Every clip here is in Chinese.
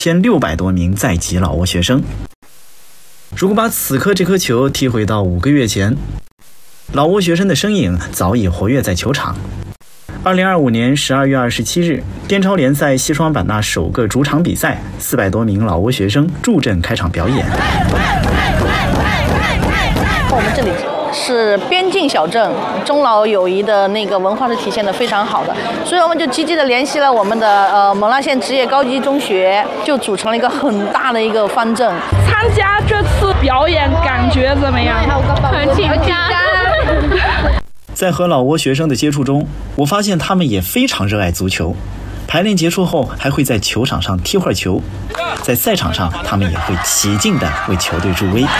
1600多名在籍老挝学生。如果把此刻这颗球踢回到5个月前，老挝学生的身影早已活跃在球场。2025年12月27日，滇超联赛西双版纳首个主场比赛，400多名老挝学生助阵开场表演。 我们这里是边境小镇，中老友谊的那个文化是体现的非常好的，所以我们就积极的联系了我们的勐腊县职业高级中学，就组成了一个很大的一个方阵。 参加这次表演感觉怎么样？ 很紧张。 在和老挝学生的接触中，我发现他们也非常热爱足球。排练结束后，还会在球场上踢会儿球。在赛场上，他们也会起劲地为球队助威。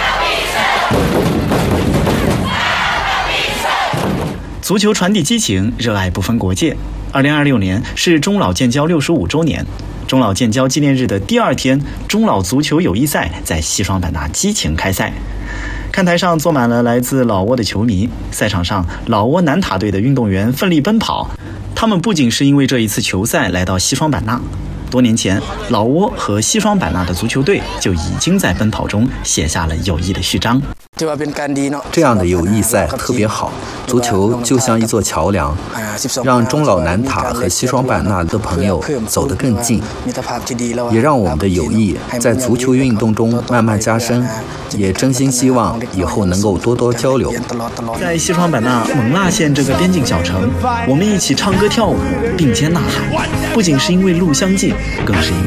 足球传递激情，热爱不分国界。2026年是中老建交65周年，中老建交纪念日的第2天，中老足球友谊赛在西双版纳激情开赛。看台上坐满了来自老挝的球迷，赛场上老挝南塔队的运动员奋力奔跑。他们不仅是因为这一次球赛来到西双版纳，多年前老挝和西双版纳的足球队就已经在奔跑中写下了友谊的序章。 这样的友谊赛特别好，足球就像一座桥梁，让中老南塔和西双版纳的朋友走得更近，也让我们的友谊在足球运动中慢慢加深，也真心希望以后能够多多交流。 在西双版纳勐腊县这个边境小城，我们一起唱歌跳舞，并肩呐喊，不仅是因为路相近，更是因